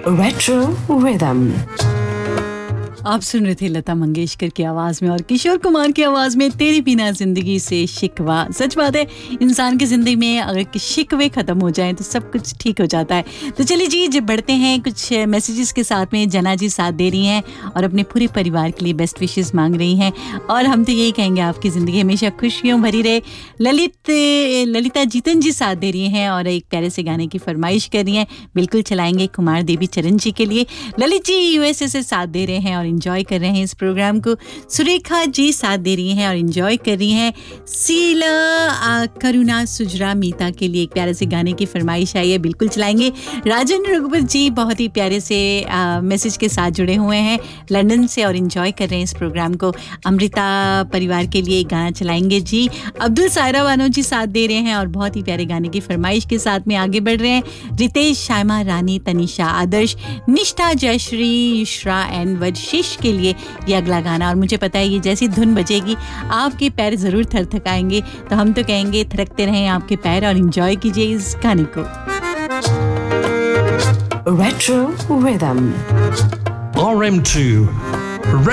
Retro Rhythm। आप सुन रहे थे लता मंगेशकर की आवाज़ में और किशोर कुमार की आवाज़ में तेरे बिना ज़िंदगी से शिकवा। सच बात है, इंसान की ज़िंदगी में अगर शिकवे ख़त्म हो जाएं तो सब कुछ ठीक हो जाता है। तो चलिए जी, जब बढ़ते हैं कुछ मैसेजेस के साथ में। जना जी साथ दे रही हैं और अपने पूरे परिवार के लिए बेस्ट विशेस मांग रही हैं और हम तो यही कहेंगे आपकी ज़िंदगी हमेशा खुशियों भरी रहे। ललिता जीतन जी साथ दे रही हैं और एक प्यारे से गाने की फरमाइश कर रही हैं। बिल्कुल चलाएंगे कुमार देवी चरण जी के लिए। ललित जी यूएसए से साथ दे रहे हैं और एंजॉय कर रहे हैं इस प्रोग्राम को। सुरेखा जी साथ दे रही हैं और एंजॉय कर रही हैं। सीला करुणा सुजरा मीता के लिए एक प्यारे से गाने की फरमाइश आई है, बिल्कुल चलाएंगे। राजन रघुवर जी बहुत ही प्यारे से मैसेज के साथ जुड़े हुए हैं लंदन से और एंजॉय कर रहे हैं इस प्रोग्राम को। अमृता परिवार के लिए एक गाना चलाएंगे जी। अब्दुल सायरा बानो जी साथ दे रहे हैं और बहुत ही प्यारे गाने की फरमाइश के साथ में आगे बढ़ रहे हैं। रितेश, शायमा रानी, तनिषा, आदर्श, निष्ठा, जयश्री, युश्रा एंड वशिश के लिए ये अगला गाना। और मुझे पता है ये जैसी धुन बजेगी आपके पैर जरूर थरथकाएंगे, तो हम तो कहेंगे थरकते रहें आपके पैर और एंजॉय कीजिए इस गाने को। Retro Rhythm। RM2